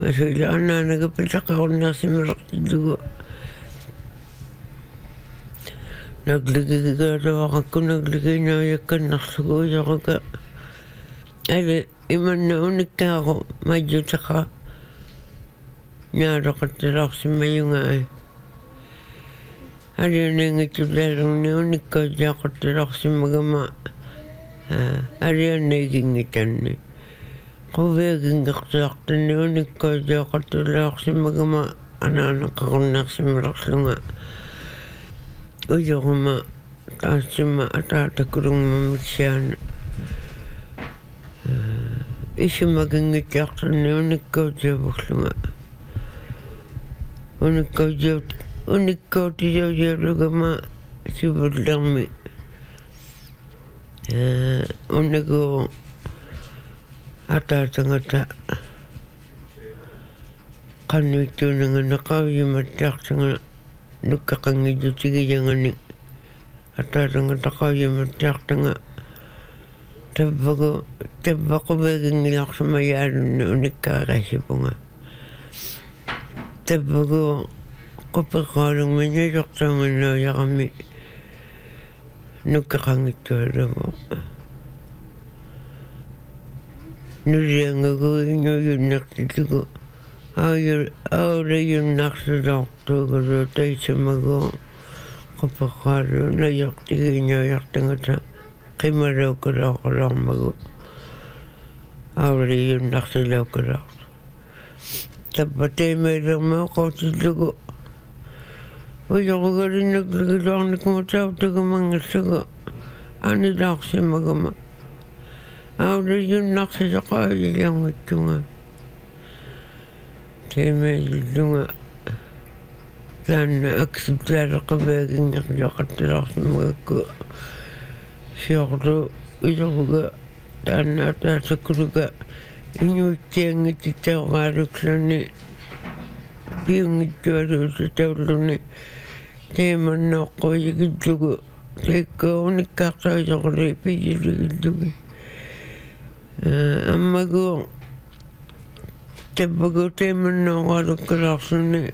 Masih anak nagapita ka na si Marakidugo. Nagligay ka daw ako nagligay na yakan naksugoy ako ka. Ay, iman na unik ka ako. Medyo saka. Nyara ka tirak si Mayo nga ay. Ari na nga tularong na unik ka dya ka tirak si Magama. Ari na igingitan ni. Kuvegin kaksak ni unik ka dya ka tirak si Magama. Anak ako naksimaraklunga. Uyo ko ma. Taas si ma atata kurung mamiksyan. Isi magingityak ni unik ka dya baklunga. Unik ka dya dya ma. Sibod lang mi. Unik ko atata nga ta. Kanito na nga nakawimatyak sa nga nagkakangidyo sige nga ni. Atata nga nakawimatyak sa nga. Tabako baging nilak sa mayaran na unik ka kasi po nga. Tabako kapakarang manyayak sa nga naya kami. Nagkakangidyo na mo. Nuriyang ako inyo yun nakita ko. Ahora yun naksadakto ko na tayo sa mga kapakaro na yaktigin niya yakta nga sa kimaraw ko lang mago. Ahora yun naksadaw ko lang. Tapatay may lang mga kautid ko. Uy ako ka rin naglagawang nagmataw taga mga saga. Ano dak si magama. Ahora yun naksadaka ilang ito nga. Saya medyo nga sana akseptara ka baging nakalakatilak sa mga ko. Siya ko ito ka sana atasa ko ka inyutiyang ititaw karok sa ni piyong ito sa tawlo ni tema na ko ito ko sa ikaw nakakasa ko rin pijili ito ko. Ang mago Tabago tayo na ako kalaksan ni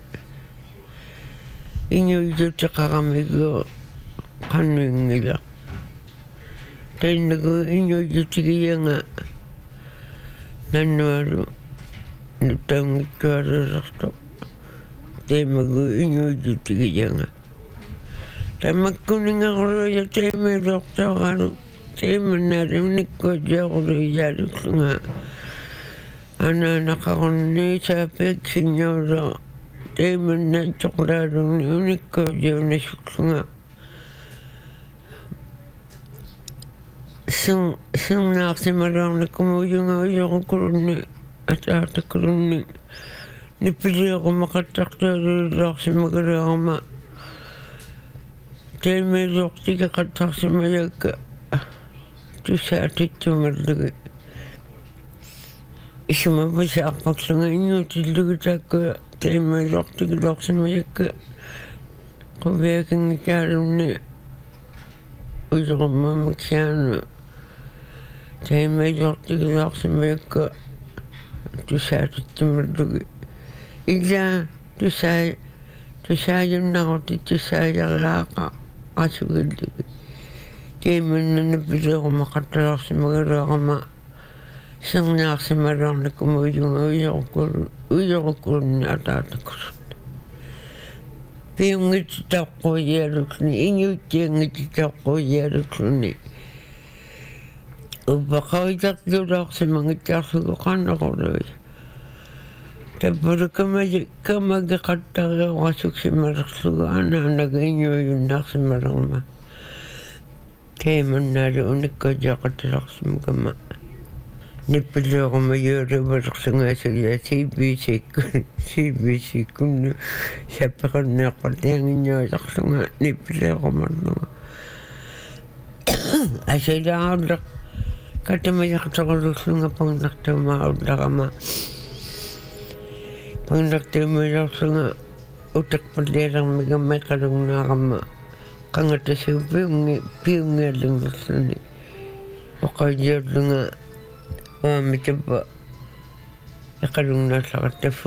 inyo ito tsaka kami ko kanuing nila. Tayo na ko inyo ito sige nga nanwaro nitang ikaara rakto. Tayo mago inyo ito sige nga. Tayo magkuning ako rin tayo may rakto karo. Tayo manarinig ko dyan ako rin yarik nga. Anak ako ni sapit senyora. Tayo man na tsoklarong ni unik ko dyan na nga. Sing naksimarang na kumuyo nga yung kuruni at ata kuruni. Nipili ako makatakta rilak si magarama. Tayo may lokti ka katak si mayaga. Ito sa atit tumalagay. Isama pa sa apak sa ngayon, tilugot ako. Tayo may lokti sa mayaga. Kubayakang ikaroon ni ulo ko mamaksyan. Tayo may lokti sa mayaga. Ito sa atit tumalagay. Ila, ito sa yung nakot, ito sa yung laka. Kasugad. Tayo man na napili ako makatalak sa magarama. Isang naksimarang na kumuyo nga uyo ko kurun na atata ko. Piyong ititak ko yerok ni, inyo tiyang ititak ko yerok ni. O baka itakdurak sa mga tasukan ako rin. Tapos kamagakataga kasuk si maraksugaan na nag-inyo yung naksimarang ma. Kaya man nariunik ko dyan katarak sa mga ma. Nipili ako mayroon barak sa nga sila CBC ko na siya ko na katayangin niya sa nga nipili ako marunong. Ay sila ako katamayak sa kalus nga pang naktamawad na kama. Pang naktamawad sa nga utak palerang magamay kalong na kama. Kangata siya piyong nga lang sa ni. O kaya nga Mitaba Nakalung nasa